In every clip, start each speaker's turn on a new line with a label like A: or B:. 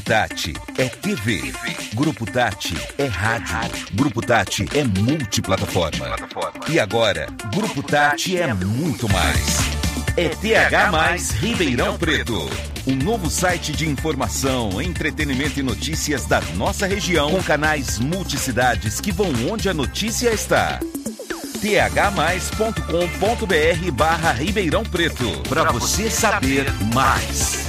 A: Grupo Tati é TV. Grupo Tati é rádio. Grupo Tati é multiplataforma. E agora, Grupo Tati é muito mais. É TH+ Ribeirão Preto. Um novo site de informação, entretenimento e notícias da nossa região, com canais multicidades que vão onde a notícia está. thmais.com.br/Ribeirão Preto, para você saber mais.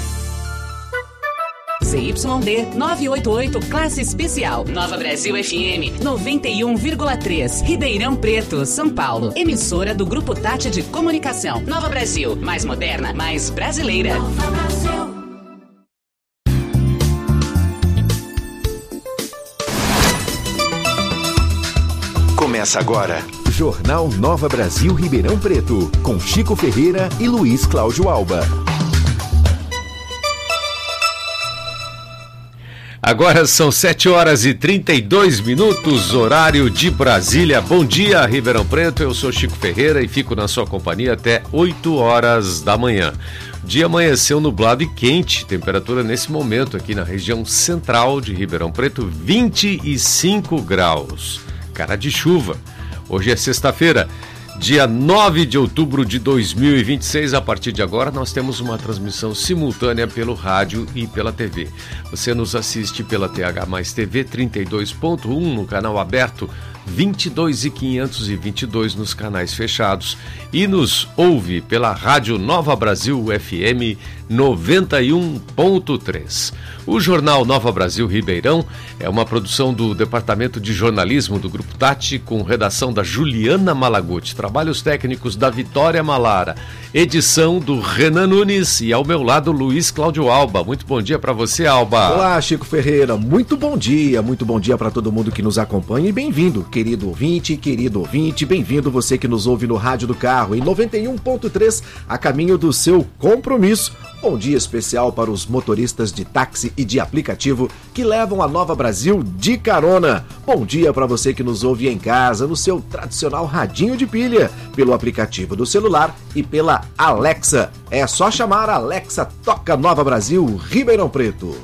B: ZYD 988, classe especial. Nova Brasil FM 91,3. Ribeirão Preto, São Paulo. Emissora do Grupo Tati de Comunicação. Nova Brasil, mais moderna, mais brasileira. Nova Brasil.
C: Começa agora. Jornal Nova Brasil Ribeirão Preto, com Chico Ferreira e Luiz Cláudio Alba.
D: Agora são 7h32, horário de Brasília. Bom dia, Ribeirão Preto. Eu sou Chico Ferreira e fico na sua companhia até 8 horas da manhã. O dia amanheceu nublado e quente, temperatura nesse momento aqui na região central de Ribeirão Preto, 25 graus. Cara de chuva. Hoje é sexta-feira, dia 9 de outubro de 2026. A partir de agora, nós temos uma transmissão simultânea pelo rádio e pela TV. Você nos assiste pela TH+ TV 32.1 no canal aberto, 22.522 nos canais fechados e nos ouve pela Rádio Nova Brasil FM 91.3. O Jornal Nova Brasil Ribeirão é uma produção do Departamento de Jornalismo do Grupo Tati, com redação da Juliana Malaguti, trabalhos técnicos da Vitória Malara, edição do Renan Nunes e ao meu lado Luiz Cláudio Alba. Muito bom dia para você, Alba.
E: Olá, Chico Ferreira, muito bom dia para todo mundo que nos acompanha e bem-vindo, querido ouvinte, bem-vindo você que nos ouve no rádio do carro em 91.3, a caminho do seu compromisso. Bom dia especial para os motoristas de táxi e de aplicativo que levam a Nova Brasil de carona. Bom dia para você que nos ouve em casa, no seu tradicional radinho de pilha, pelo aplicativo do celular e pela Alexa. É só chamar a Alexa Toca Nova Brasil Ribeirão Preto.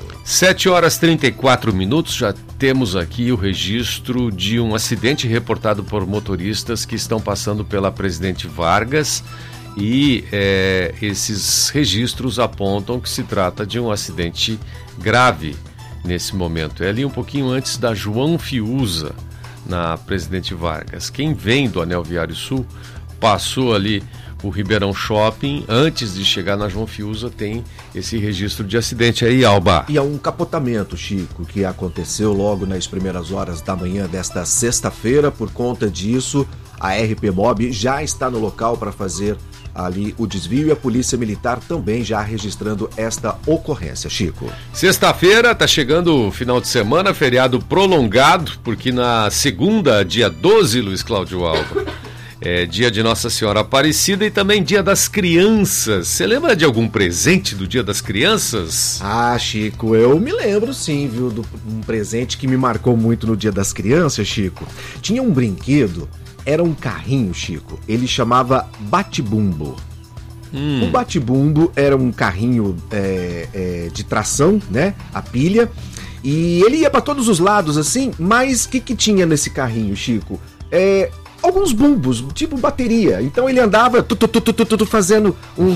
D: 7h34, já temos aqui o registro de um acidente reportado por motoristas que estão passando pela Presidente Vargas. E esses registros apontam que se trata de um acidente grave nesse momento. É ali um pouquinho antes da João Fiuza, na Presidente Vargas. Quem vem do Anel Viário Sul passou ali o Ribeirão Shopping, antes de chegar na João Fiuza tem esse registro de acidente aí, Alba.
E: E é um capotamento, Chico, que aconteceu logo nas primeiras horas da manhã desta sexta-feira. Por conta disso, a RP Mob já está no local para fazer ali o desvio e a Polícia Militar também já registrando esta ocorrência, Chico.
D: Sexta-feira, tá chegando o final de semana, feriado prolongado, porque na segunda, dia 12, Luiz Cláudio Alba, é dia de Nossa Senhora Aparecida e também dia das crianças. Você lembra de algum presente do dia das crianças?
E: Ah, Chico, eu me lembro sim, viu, de um presente que me marcou muito no dia das crianças, Chico. Tinha um brinquedo. Era um carrinho, Chico, ele chamava Bate-Bumbo. O Bate-Bumbo era um carrinho de tração, né, a pilha, e ele ia para todos os lados assim, mas o que tinha nesse carrinho, Chico? Alguns bumbos, tipo bateria. Então ele andava fazendo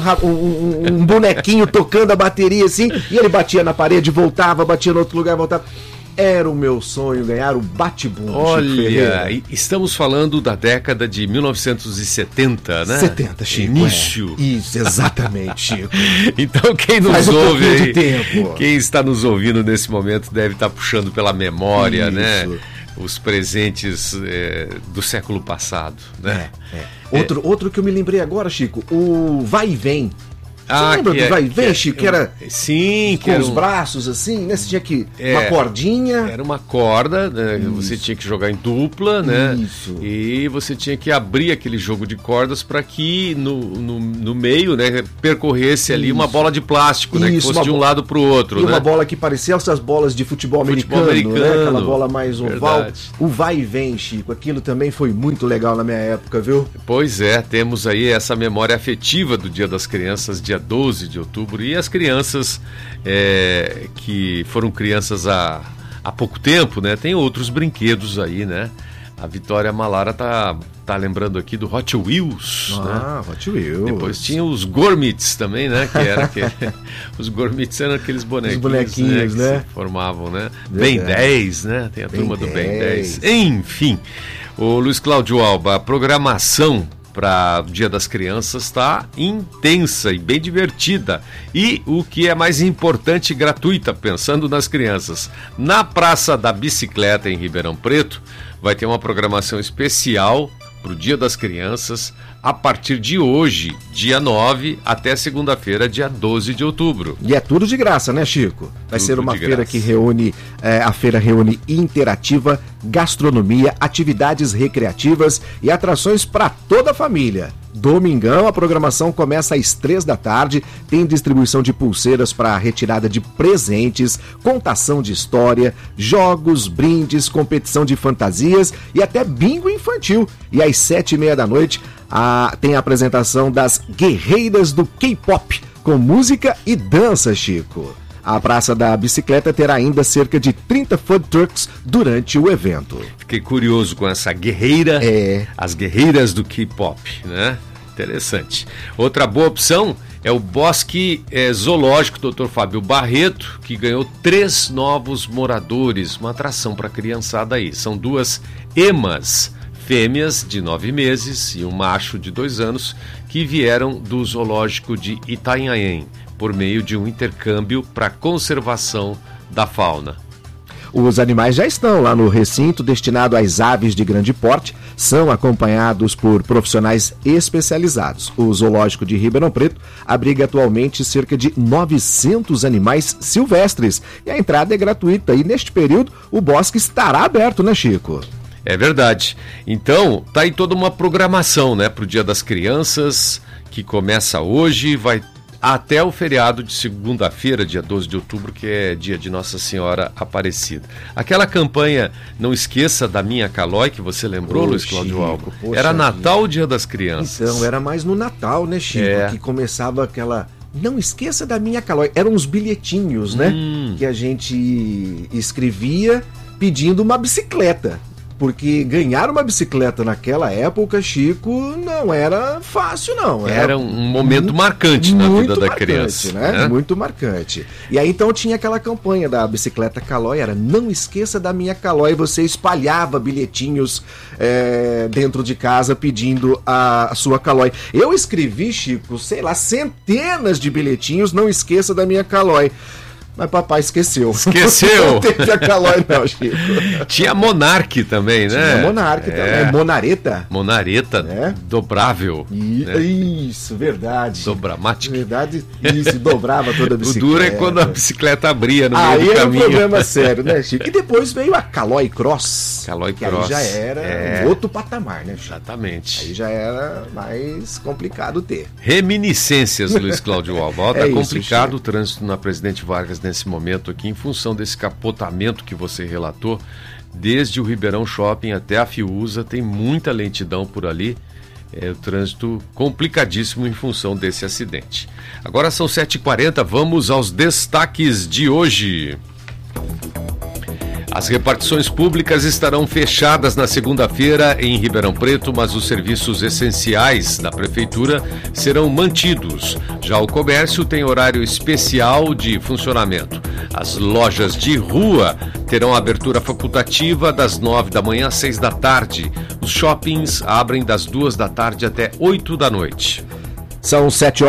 E: um bonequinho tocando a bateria assim, e ele batia na parede, voltava, batia no outro lugar, voltava. Era o meu sonho ganhar o Bate-Bumbo.
D: Olha, estamos falando da década de 1970, né?
E: 70, Chico.
D: Início.
E: Isso, exatamente, Chico.
D: Então quem nos ouve aí, quem está nos ouvindo nesse momento deve estar puxando pela memória, isso, né? Os presentes do século passado, né?
E: Outro que eu me lembrei agora, Chico, o Vai e Vem. Você lembra do Vai e Vem, Chico? Que era
D: sim,
E: com os braços assim, né? Você tinha que uma cordinha.
D: Era uma corda, né? Você tinha que jogar em dupla, né?
E: Isso.
D: E você tinha que abrir aquele jogo de cordas para que no meio, né, percorresse ali uma bola de plástico, né? Que fosse de um lado para o outro,
E: e
D: né?
E: uma bola que parecia essas bolas de futebol americano, né? Aquela bola mais oval. Verdade. O Vai e Vem, Chico, aquilo também foi muito legal na minha época, viu?
D: Pois é, temos aí essa memória afetiva do Dia das Crianças, dia dia 12 de outubro. E as crianças que foram crianças há pouco tempo, né? Tem outros brinquedos aí, né? A Vitória Malara tá lembrando aqui do Hot Wheels, né?
E: Hot Wheels.
D: Depois tinha os Gormits também, né? Que era os Gormits eram aqueles bonequinhos, né? Que se formavam, né? Ben 10, né? Tem a turma do Ben 10. Enfim, o Luiz Cláudio Alba, a programação para o Dia das Crianças está intensa e bem divertida. E o que é mais importante, gratuita, pensando nas crianças. Na Praça da Bicicleta, em Ribeirão Preto, vai ter uma programação especial para o Dia das Crianças, a partir de hoje, dia 9, até segunda-feira, dia 12 de outubro.
E: E é tudo de graça, né, Chico? Vai ser uma feira que reúne, a feira reúne interativa, gastronomia, atividades recreativas e atrações para toda a família. Domingão, a programação começa às 3 da tarde, tem distribuição de pulseiras para retirada de presentes, contação de história, jogos, brindes, competição de fantasias e até bingo infantil. E às 7h30 da noite tem a apresentação das Guerreiras do K-Pop, com música e dança, Chico. A Praça da Bicicleta terá ainda cerca de 30 food trucks durante o evento.
D: Fiquei curioso com essa guerreira, as guerreiras do K-pop, né? Interessante. Outra boa opção é o Bosque Zoológico Dr. Fábio Barreto, que ganhou 3 novos moradores, uma atração para a criançada aí. São 2 emas, fêmeas de 9 meses e um macho de 2 anos, que vieram do zoológico de Itanhaém, por meio de um intercâmbio para conservação da fauna.
E: Os animais já estão lá no recinto destinado às aves de grande porte, são acompanhados por profissionais especializados. O zoológico de Ribeirão Preto abriga atualmente cerca de 900 animais silvestres e a entrada é gratuita. E neste período o bosque estará aberto, né, Chico?
D: É verdade. Então, tá aí toda uma programação, né, para o Dia das Crianças, que começa hoje, vai até o feriado de segunda-feira, dia 12 de outubro, que é dia de Nossa Senhora Aparecida. Aquela campanha Não Esqueça da Minha Calói, que você lembrou, Luiz Cláudio Alba, era Natal ou Dia das Crianças?
E: Então, era mais no Natal, né, Chico? Que começava aquela... Não esqueça da minha Calói. Eram uns bilhetinhos, né? Que a gente escrevia pedindo uma bicicleta. Porque ganhar uma bicicleta naquela época, Chico, não era fácil, não.
D: Era um momento marcante na vida da criança.
E: Né? Muito marcante. E aí, então, tinha aquela campanha da bicicleta Calói, era Não Esqueça da Minha Calói. Você espalhava bilhetinhos dentro de casa pedindo a sua Calói. Eu escrevi, Chico, sei lá, centenas de bilhetinhos, Não Esqueça da Minha Calói. Mas papai esqueceu.
D: Esqueceu?
E: Não teve a Calói não, Chico.
D: Tinha Monarque também, né?
E: Tinha Monarque também. Monareta.
D: Monareta, dobrável.
E: Isso, verdade.
D: Dobramática.
E: Verdade, isso, dobrava toda a bicicleta.
D: O duro é quando a bicicleta abria no meio do
E: caminho. Aí era um problema sério, né, Chico? E depois veio a Calói Cross.
D: Calói
E: que
D: Cross.
E: Aí já era outro patamar, né, Chico?
D: Exatamente.
E: Aí já era mais complicado ter.
D: Reminiscências, Luiz Cláudio Alba. Tá complicado
E: Chico.
D: O trânsito na Presidente Vargas nesse momento aqui, em função desse capotamento que você relatou, desde o Ribeirão Shopping até a Fiuza, tem muita lentidão por ali, o trânsito complicadíssimo em função desse acidente. Agora são 7h40, vamos aos destaques de hoje. As repartições públicas estarão fechadas na segunda-feira em Ribeirão Preto, mas os serviços essenciais da Prefeitura serão mantidos. Já o comércio tem horário especial de funcionamento. As lojas de rua terão abertura facultativa das 9 da manhã às 6 da tarde. Os shoppings abrem das 2 da tarde até 8 da noite.
E: São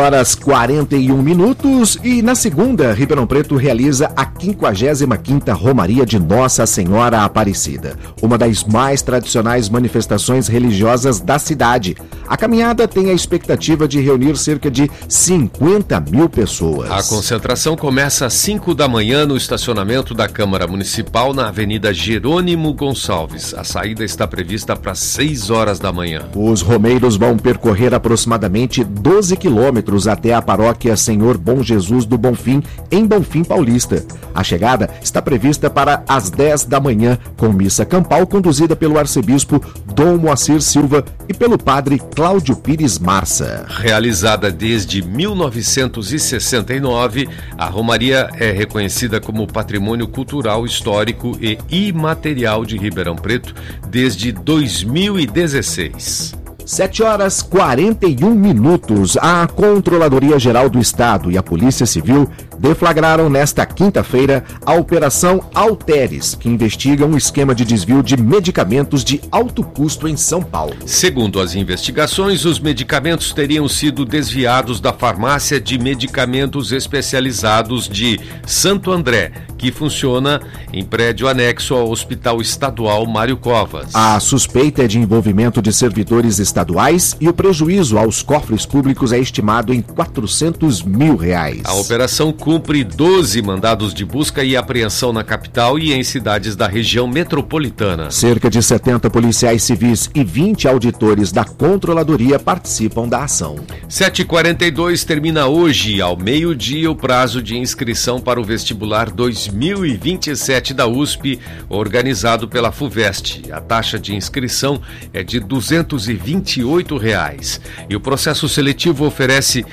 E: 7h41 e na segunda, Ribeirão Preto realiza a 55ª Romaria de Nossa Senhora Aparecida, uma das mais tradicionais manifestações religiosas da cidade. A caminhada tem a expectativa de reunir cerca de 50 mil pessoas.
D: A concentração começa às 5 da manhã no estacionamento da Câmara Municipal na Avenida Jerônimo Gonçalves. A saída está prevista para 6 horas da manhã.
E: Os romeiros vão percorrer aproximadamente 12 12 quilômetros até a paróquia Senhor Bom Jesus do Bonfim, em Bonfim Paulista. A chegada está prevista para as 10 da manhã, com missa campal conduzida pelo arcebispo Dom Moacir Silva e pelo padre Cláudio Pires Marça.
D: Realizada desde 1969, a Romaria é reconhecida como Patrimônio Cultural, Histórico e Imaterial de Ribeirão Preto desde 2016.
E: 7h41. A Controladoria Geral do Estado e a Polícia Civil deflagraram nesta quinta-feira a Operação Alteres, que investiga um esquema de desvio de medicamentos de alto custo em São Paulo.
D: Segundo as investigações, os medicamentos teriam sido desviados da farmácia de medicamentos especializados de Santo André, que funciona em prédio anexo ao Hospital Estadual Mário Covas.
E: A suspeita é de envolvimento de servidores estaduais e o prejuízo aos cofres públicos é estimado em R$400 mil.
D: A operação cumpre 12 mandados de busca e apreensão na capital e em cidades da região metropolitana.
E: Cerca de 70 policiais civis e 20 auditores da Controladoria participam da ação.
D: 7h42 termina hoje, ao meio-dia, o prazo de inscrição para o vestibular 2027 da USP, organizado pela FUVEST. A taxa de inscrição é de R$228 e o processo seletivo oferece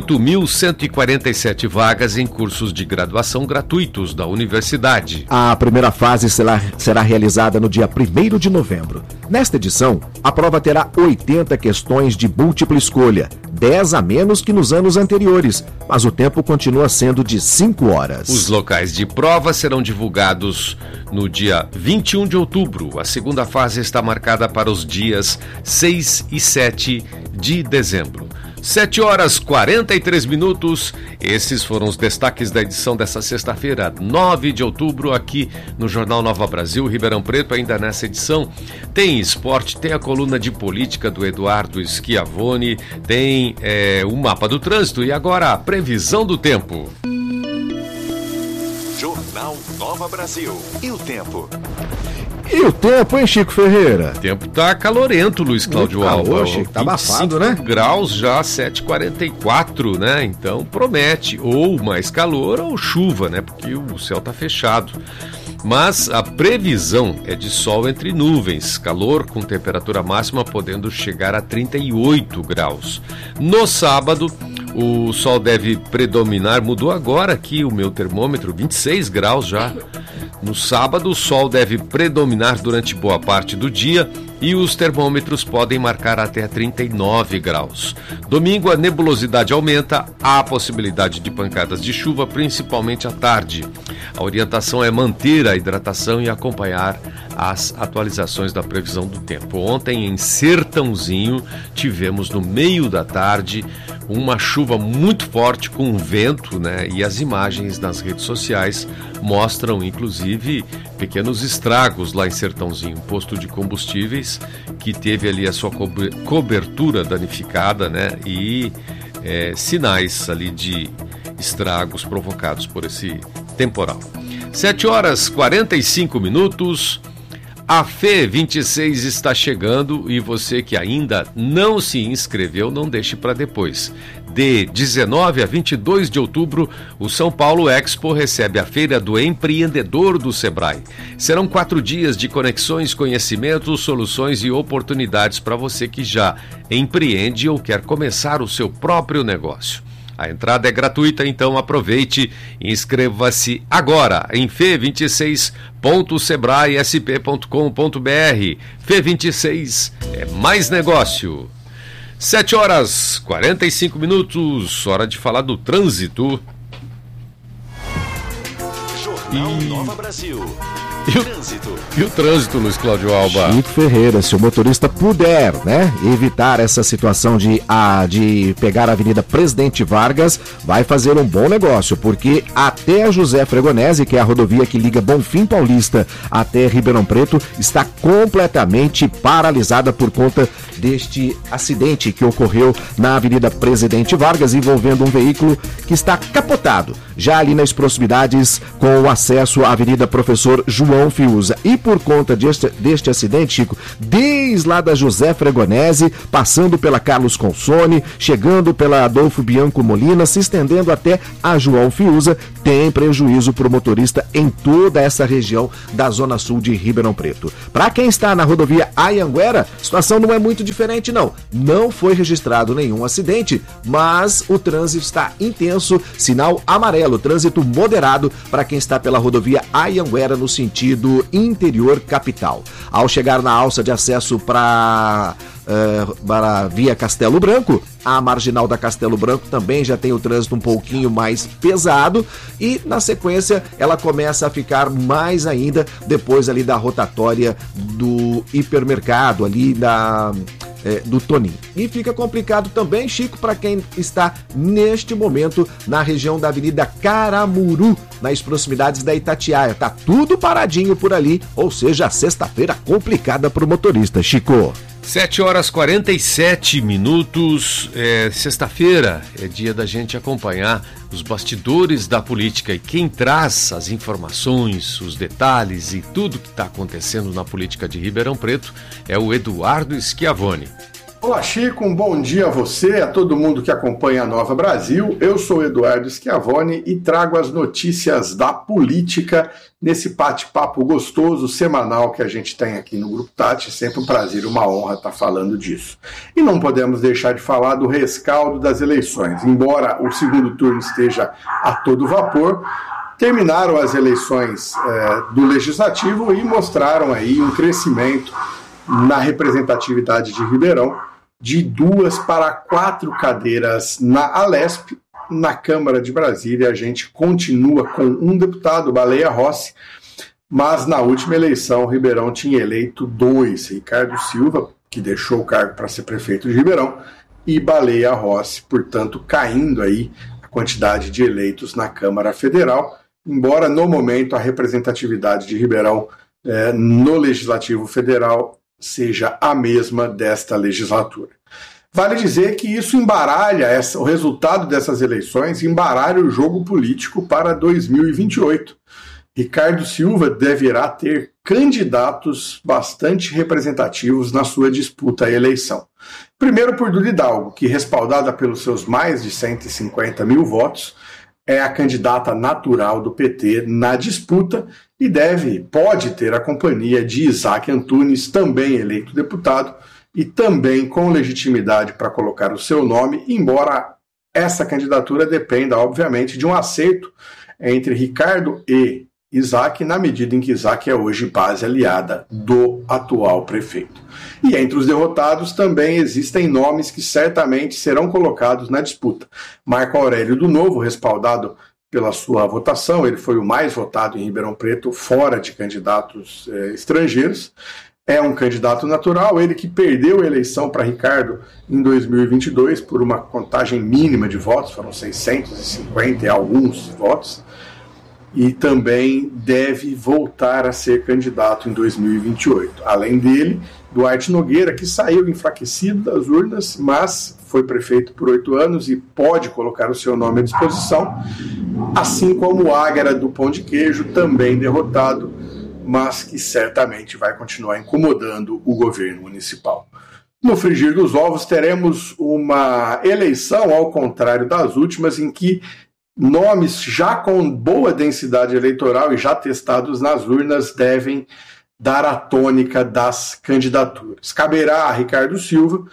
D: 8.147 vagas em cursos de graduação gratuitos da universidade.
E: A primeira fase será realizada no dia 1º de novembro. Nesta edição, a prova terá 80 questões de múltipla escolha, 10 a menos que nos anos anteriores, mas o tempo continua sendo de 5 horas.
D: Os locais de prova serão divulgados no dia 21 de outubro. A segunda fase está marcada para os dias 6 e 7 de dezembro. 7h43. Esses foram os destaques da edição dessa sexta-feira, 9 de outubro, aqui no Jornal Nova Brasil, Ribeirão Preto. Ainda nessa edição tem esporte, tem a coluna de política do Eduardo Schiavone, tem o mapa do trânsito e agora a previsão do tempo.
C: Jornal Nova Brasil. E o tempo?
E: E o tempo, hein, Chico Ferreira?
D: O tempo tá calorento, Luiz Cláudio Alba.
E: Tá abafado, né?
D: Graus já, 7h44, né? Então promete ou mais calor ou chuva, né? Porque o céu tá fechado. Mas a previsão é de sol entre nuvens, calor com temperatura máxima podendo chegar a 38 graus. No sábado, o sol deve predominar, mudou agora aqui o meu termômetro, 26 graus já. No sábado, o sol deve predominar durante boa parte do dia e os termômetros podem marcar até 39 graus. Domingo, a nebulosidade aumenta, há possibilidade de pancadas de chuva, principalmente à tarde. A orientação é manter a hidratação e acompanhar as atualizações da previsão do tempo. Ontem, em Sertãozinho, tivemos no meio da tarde uma chuva muito forte com vento, né? E as imagens nas redes sociais mostram, inclusive, pequenos estragos lá em Sertãozinho, um posto de combustíveis que teve ali a sua cobertura danificada, né? E sinais ali de estragos provocados por esse temporal. 7h45. A FE26 está chegando e você que ainda não se inscreveu, não deixe para depois. De 19 a 22 de outubro, o São Paulo Expo recebe a Feira do Empreendedor do Sebrae. Serão 4 dias de conexões, conhecimentos, soluções e oportunidades para você que já empreende ou quer começar o seu próprio negócio. A entrada é gratuita, então aproveite e inscreva-se agora em fe26.sebraesp.com.br. Fe26 é mais negócio. 7h45, hora de falar do trânsito.
C: Jornal Nova Brasil.
D: E o trânsito, Luiz Cláudio Alba?
E: Chico Ferreira, se o motorista puder, né, evitar essa situação de pegar a Avenida Presidente Vargas, vai fazer um bom negócio, porque até a José Fregonese, que é a rodovia que liga Bonfim Paulista até Ribeirão Preto, está completamente paralisada por conta deste acidente que ocorreu na Avenida Presidente Vargas, envolvendo um veículo que está capotado, já ali nas proximidades com o acesso à Avenida Professor João João Fiuza. E por conta deste acidente, Chico, desde lá da José Fregonese, passando pela Carlos Consone, chegando pela Adolfo Bianco Molina, se estendendo até a João Fiuza, tem prejuízo para o motorista em toda essa região da Zona Sul de Ribeirão Preto. Para quem está na rodovia Anhanguera, a situação não é muito diferente, não. Não foi registrado nenhum acidente, mas o trânsito está intenso, sinal amarelo, trânsito moderado para quem está pela rodovia Anhanguera no sentido interior capital. Ao chegar na alça de acesso para a via Castelo Branco, a marginal da Castelo Branco também já tem o trânsito um pouquinho mais pesado e na sequência ela começa a ficar mais ainda depois ali da rotatória do hipermercado ali do Toninho. E fica complicado também, Chico, para quem está neste momento na região da Avenida Caramuru, nas proximidades da Itatiaia. Tá tudo paradinho por ali, ou seja, sexta-feira complicada para o motorista, Chico.
D: 7h47, sexta-feira é dia da gente acompanhar os bastidores da política e quem traz as informações, os detalhes e tudo que está acontecendo na política de Ribeirão Preto é o Eduardo Schiavone.
F: Olá, Chico, um bom dia a você, a todo mundo que acompanha a Nova Brasil. Eu sou Eduardo Schiavone e trago as notícias da política nesse bate-papo gostoso, semanal que a gente tem aqui no Grupo Tati. Sempre um prazer e uma honra estar falando disso. E não podemos deixar de falar do rescaldo das eleições. Embora o segundo turno esteja a todo vapor, terminaram as eleições do Legislativo e mostraram aí um crescimento na representatividade de Ribeirão, de 2 para 4 cadeiras na Alesp. Na Câmara de Brasília, a gente continua com um deputado, Baleia Rossi, mas na última eleição, Ribeirão tinha eleito 2, Ricardo Silva, que deixou o cargo para ser prefeito de Ribeirão, e Baleia Rossi, portanto, caindo aí a quantidade de eleitos na Câmara Federal, embora no momento a representatividade de Ribeirão no Legislativo Federal seja a mesma desta legislatura. Vale dizer que isso embaralha, o resultado dessas eleições embaralha o jogo político para 2028. Ricardo Silva deverá ter candidatos bastante representativos na sua disputa à eleição. Primeiro por Duda Hidalgo, que, respaldada pelos seus mais de 150 mil votos, é a candidata natural do PT na disputa e pode ter a companhia de Isaac Antunes, também eleito deputado, e também com legitimidade para colocar o seu nome, embora essa candidatura dependa, obviamente, de um acerto entre Ricardo e Isaac, na medida em que Isaac é hoje base aliada do atual prefeito. E entre os derrotados também existem nomes que certamente serão colocados na disputa. Marco Aurélio do Novo, respaldado pela sua votação, ele foi o mais votado em Ribeirão Preto, fora de candidatos estrangeiros, é um candidato natural, ele que perdeu a eleição para Ricardo em 2022 por uma contagem mínima de votos, foram 650 e alguns votos, e também deve voltar a ser candidato em 2028. Além dele, Duarte Nogueira, que saiu enfraquecido das urnas, mas foi prefeito por 8 anos e pode colocar o seu nome à disposição, assim como Ágara do Pão de Queijo, também derrotado, mas que certamente vai continuar incomodando o governo municipal. No frigir dos ovos, teremos uma eleição, ao contrário das últimas, em que nomes já com boa densidade eleitoral e já testados nas urnas devem dar a tônica das candidaturas. Caberá a Ricardo Silva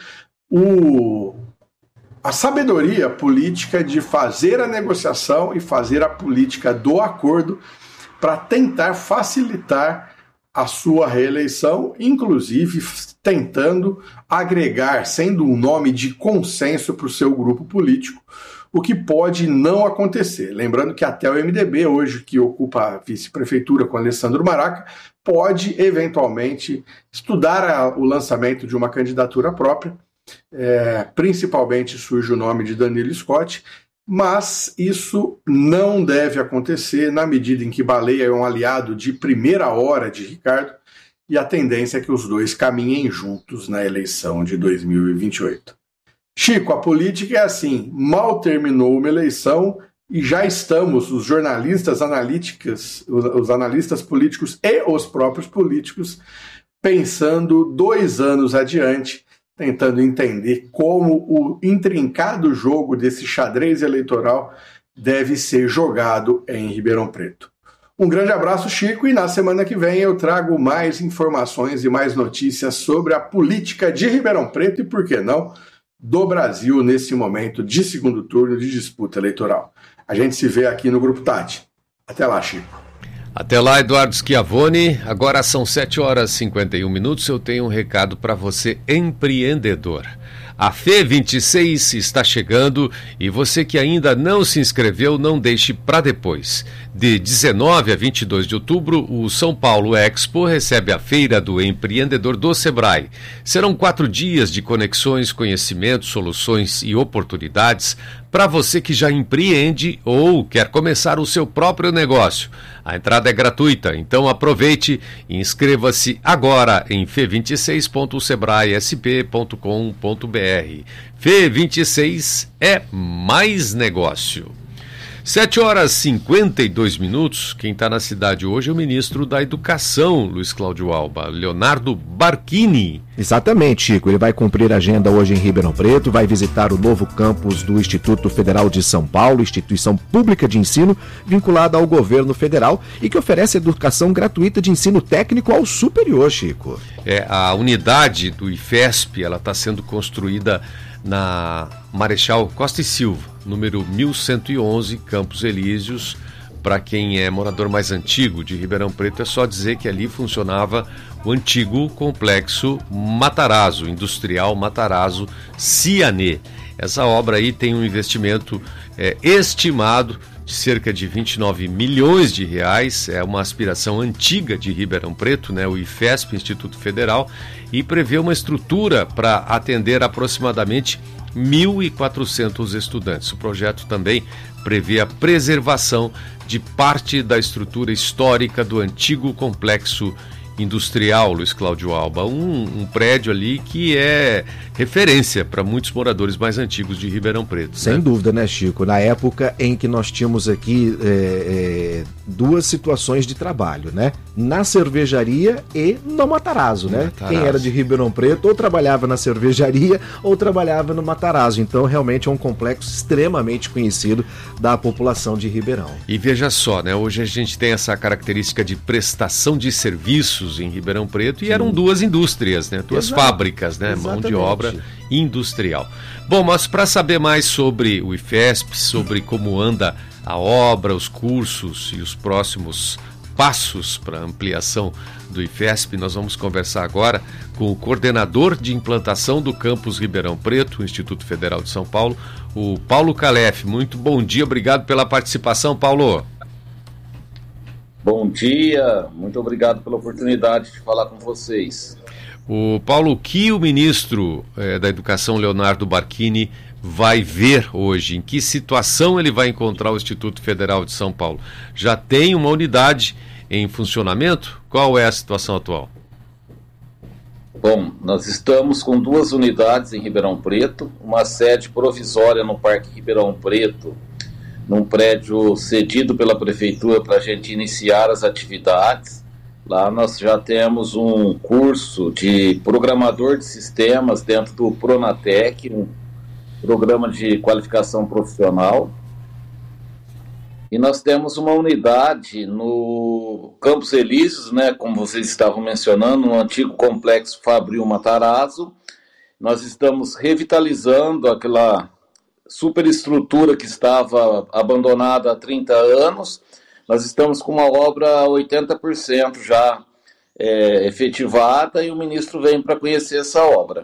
F: a sabedoria política de fazer a negociação e fazer a política do acordo para tentar facilitar a sua reeleição, inclusive tentando agregar, sendo um nome de consenso para o seu grupo político, o que pode não acontecer. Lembrando que até o MDB, hoje que ocupa a vice-prefeitura com Alessandro Maraca, pode eventualmente estudar o lançamento de uma candidatura própria, principalmente surge o nome de Danilo Scott, mas isso não deve acontecer na medida em que Baleia é um aliado de primeira hora de Ricardo e a tendência é que os dois caminhem juntos na eleição de 2028. Chico, a política é assim, mal terminou uma eleição, e já estamos, os jornalistas, os analistas políticos e os próprios políticos, pensando 2 anos adiante, tentando entender como o intrincado jogo desse xadrez eleitoral deve ser jogado em Ribeirão Preto. Um grande abraço, Chico, e na semana que vem eu trago mais informações e mais notícias sobre a política de Ribeirão Preto e, por que não, do Brasil nesse momento de segundo turno de disputa eleitoral. A gente se vê aqui no Grupo Tati. Até lá, Chico.
D: Até lá, Eduardo Schiavone. Agora são 7h51. Eu tenho um recado para você, empreendedor. A FE26 está chegando e você que ainda não se inscreveu, não deixe para depois. De 19 a 22 de outubro, o São Paulo Expo recebe a Feira do Empreendedor do Sebrae. Serão 4 dias de conexões, conhecimentos, soluções e oportunidades para você que já empreende ou quer começar o seu próprio negócio. A entrada é gratuita, então aproveite e inscreva-se agora em fe26.sebraesp.com.br. FE26 é mais negócio. 7h52. Quem está na cidade hoje é o ministro da Educação, Luiz Cláudio Alba, Leonardo Barquini.
E: Exatamente, Chico. Ele vai cumprir a agenda hoje em Ribeirão Preto, vai visitar o novo campus do Instituto Federal de São Paulo, instituição pública de ensino vinculada ao governo federal e que oferece educação gratuita de ensino técnico ao superior, Chico.
D: A unidade do IFESP, ela está sendo construída na Marechal Costa e Silva, número 1111, Campos Elíseos. Para quem é morador mais antigo de Ribeirão Preto, é só dizer que ali funcionava o antigo complexo Matarazzo, industrial Matarazzo Cianê. Essa obra aí tem um investimento estimado de cerca de 29 milhões de reais, é uma aspiração antiga de Ribeirão Preto, né, o IFESP, Instituto Federal, e prevê uma estrutura para atender aproximadamente 1.400 estudantes. O projeto também prevê a preservação de parte da estrutura histórica do antigo complexo industrial, Luiz Cláudio Alba, um prédio ali que é referência para muitos moradores mais antigos de Ribeirão Preto.
E: Sem dúvida, né, Chico? Na época em que nós tínhamos aqui duas situações de trabalho, né? Na cervejaria e no Matarazzo, né? Matarazzo. Quem era de Ribeirão Preto ou trabalhava na cervejaria ou trabalhava no Matarazzo. Então, realmente é um complexo extremamente conhecido da população de Ribeirão.
D: E veja só, né? Hoje a gente tem essa característica de prestação de serviços em Ribeirão Preto e eram duas indústrias, né? Duas fábricas, né? Exatamente. Mão de obra industrial. Bom, mas para saber mais sobre o IFESP, sobre como anda a obra, os cursos e os próximos passos para ampliação do IFESP, nós vamos conversar agora com o coordenador de implantação do campus Ribeirão Preto, Instituto Federal de São Paulo, o Paulo Calef. Muito bom dia, obrigado pela participação, Paulo.
G: Bom dia, muito obrigado pela oportunidade de falar com vocês.
D: O Paulo, o que o ministro da Educação, Leonardo Barquini, vai ver hoje? Em que situação ele vai encontrar o Instituto Federal de São Paulo? Já tem uma unidade em funcionamento? Qual é a situação atual?
G: Bom, nós estamos com 2 unidades em Ribeirão Preto, uma sede provisória no Parque Ribeirão Preto, num prédio cedido pela Prefeitura para a gente iniciar as atividades. Lá nós já temos um curso de programador de sistemas dentro do Pronatec, um programa de qualificação profissional. E nós temos uma unidade no Campos Elíseos, né, como vocês estavam mencionando, no antigo complexo Fabril Matarazzo. Nós estamos revitalizando aquela superestrutura que estava abandonada há 30 anos. Nós estamos com uma obra 80% já efetivada e o ministro vem para conhecer essa obra.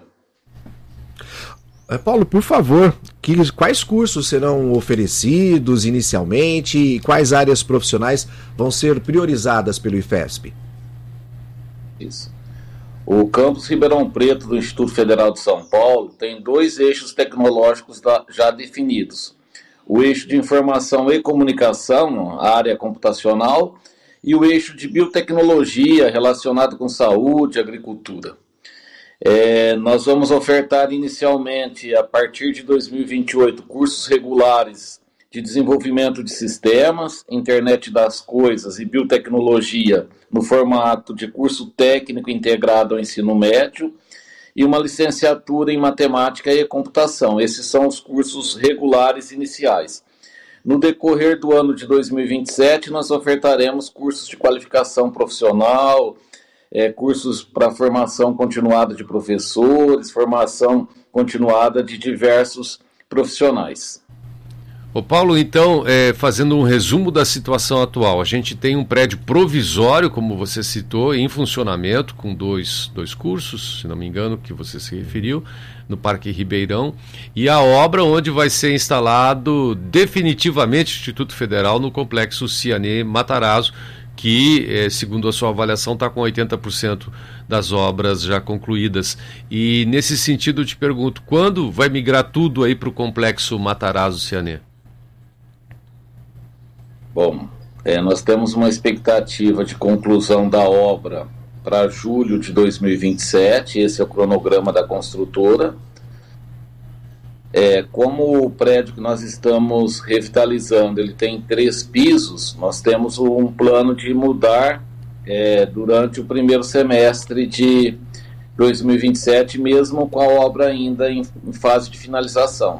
E: Paulo, por favor, quais cursos serão oferecidos inicialmente e quais áreas profissionais vão ser priorizadas pelo IFESP?
G: Isso. O campus Ribeirão Preto do Instituto Federal de São Paulo tem 2 eixos tecnológicos já definidos. O eixo de informação e comunicação, a área computacional, e o eixo de biotecnologia relacionado com saúde e agricultura. Nós vamos ofertar inicialmente, a partir de 2028, cursos regulares de desenvolvimento de sistemas, internet das coisas e biotecnologia no formato de curso técnico integrado ao ensino médio e uma licenciatura em matemática e computação. Esses são os cursos regulares iniciais. No decorrer do ano de 2027, nós ofertaremos cursos de qualificação profissional, cursos para formação continuada de professores, formação continuada de diversos profissionais.
D: Ô Paulo, então, fazendo um resumo da situação atual, a gente tem um prédio provisório, como você citou, em funcionamento, com dois cursos, se não me engano, que você se referiu, no Parque Ribeirão, e a obra onde vai ser instalado definitivamente o Instituto Federal no Complexo Ciane Matarazzo, que, segundo a sua avaliação, está com 80% das obras já concluídas. E, nesse sentido, eu te pergunto, quando vai migrar tudo aí para o Complexo Matarazzo Ciane?
G: Bom, nós temos uma expectativa de conclusão da obra para julho de 2027, esse é o cronograma da construtora. Como o prédio que nós estamos revitalizando, ele tem 3 pisos, nós temos um plano de mudar durante o primeiro semestre de 2027, mesmo com a obra ainda em fase de finalização.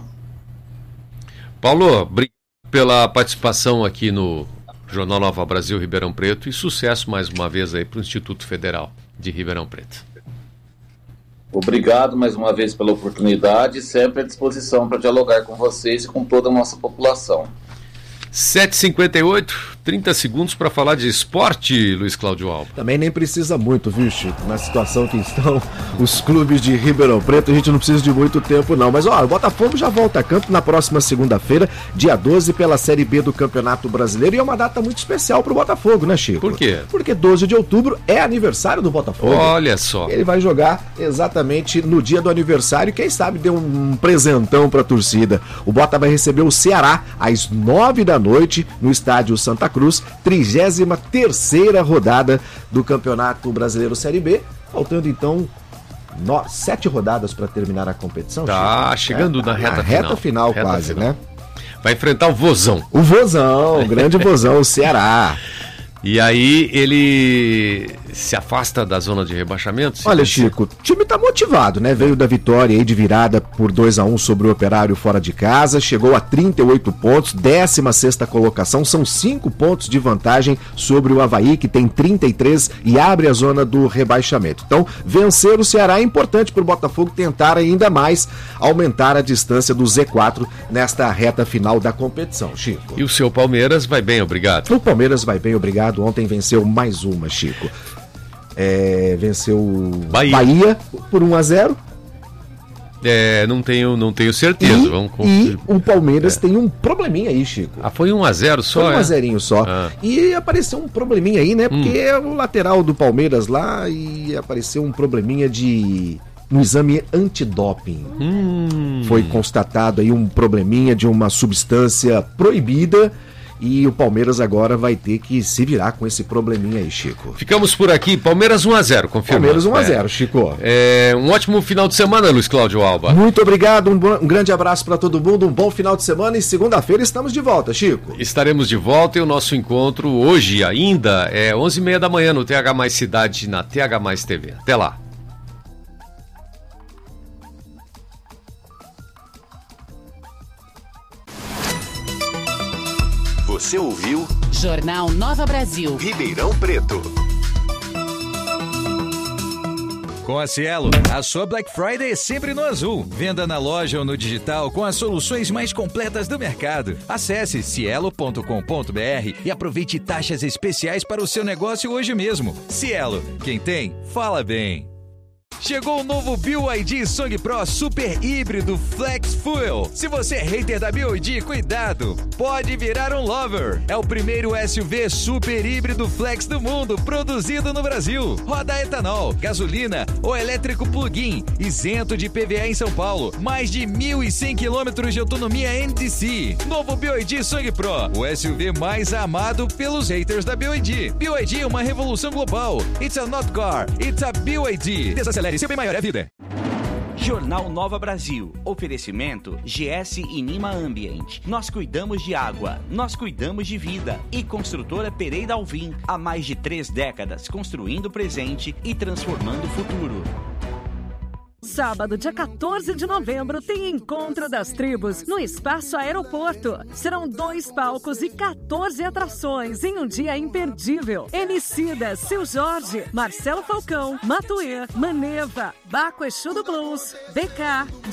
D: Paulo, obrigado pela participação aqui no Jornal Nova Brasil Ribeirão Preto e sucesso mais uma vez aí para o Instituto Federal de Ribeirão Preto.
G: Obrigado mais uma vez pela oportunidade, sempre à disposição para dialogar com vocês e com toda a nossa população.
D: 7h58, 30 segundos para falar de esporte, Luiz Cláudio Alba.
E: Também nem precisa muito, viu, Chico? Na situação que estão os clubes de Ribeirão Preto, a gente não precisa de muito tempo, não. Mas, o Botafogo já volta a campo na próxima segunda-feira, dia 12, pela Série B do Campeonato Brasileiro. E é uma data muito especial pro Botafogo, né, Chico?
D: Por quê?
E: Porque 12 de outubro é aniversário do Botafogo.
D: Olha só.
E: Ele vai jogar exatamente no dia do aniversário. Quem sabe dê um presentão pra torcida. O Bota vai receber o Ceará às 9 da noite no estádio Santa Cruz, 33ª rodada do Campeonato Brasileiro Série B, faltando então 7 rodadas para terminar a competição.
D: Tá chegando na reta
E: final quase, né?
D: Vai enfrentar o Vozão.
E: O Vozão, o grande Vozão, o Ceará.
D: E aí ele se afasta da zona de rebaixamento?
E: Olha, Chico, o time tá motivado, né? Veio da vitória aí de virada por 2-1 sobre o Operário fora de casa, chegou a 38 pontos, 16ª colocação, são 5 pontos de vantagem sobre o Avaí, que tem 33 e abre a zona do rebaixamento. Então, vencer o Ceará é importante para o Botafogo tentar ainda mais aumentar a distância do Z4 nesta reta final da competição, Chico.
D: E o seu Palmeiras vai bem, obrigado.
E: O Palmeiras vai bem, obrigado. Ontem venceu mais uma, Chico. Venceu o Bahia por 1-0.
D: Não tenho certeza.
E: E o Palmeiras tem um probleminha aí, Chico.
D: Foi 1-0 só?
E: Foi 1-0 só. E apareceu um probleminha aí, né? Porque é o lateral do Palmeiras lá e apareceu um probleminha no exame antidoping. Foi constatado aí um probleminha de uma substância proibida. E o Palmeiras agora vai ter que se virar com esse probleminha aí, Chico.
D: Ficamos por aqui. Palmeiras 1-0, confirma.
E: Palmeiras 1-0, Chico.
D: Um ótimo final de semana, Luiz Cláudio Alba.
E: Muito obrigado, um grande abraço para todo mundo, um bom final de semana e segunda-feira estamos de volta, Chico.
D: Estaremos de volta e o nosso encontro hoje ainda é 11h30 da manhã no TH Mais Cidade, na TH Mais TV. Até lá.
C: Você ouviu
B: Jornal Nova Brasil
C: Ribeirão Preto.
H: Com a Cielo, a sua Black Friday é sempre no azul. Venda na loja ou no digital com as soluções mais completas do mercado. Acesse cielo.com.br e aproveite taxas especiais para o seu negócio hoje mesmo. Cielo, quem tem, fala bem. Chegou o novo BYD Song Pro Super Híbrido Flex Fuel. Se você é hater da BYD, cuidado, pode virar um lover. É o primeiro SUV super híbrido flex do mundo, produzido no Brasil. Roda etanol, gasolina ou elétrico plug-in, isento de PVA em São Paulo. Mais de 1.100 km de autonomia NTC. Novo BYD Song Pro, o SUV mais amado pelos haters da BYD. BYD é uma revolução global. It's a not car, it's a BYD. Desacelere, seu bem maior é a vida.
I: Jornal Nova Brasil. Oferecimento GS e Nima Ambient. Nós cuidamos de água, nós cuidamos de vida. E Construtora Pereira Alvim. Há mais de 3 décadas, construindo o presente e transformando o futuro.
J: Sábado, dia 14 de novembro, tem Encontro das Tribos no Espaço Aeroporto. Serão 2 palcos e 14 atrações em um dia imperdível. Emicida, Seu Jorge, Marcelo Falcão, Matuê, Maneva, Baco Exu do Blues, BK,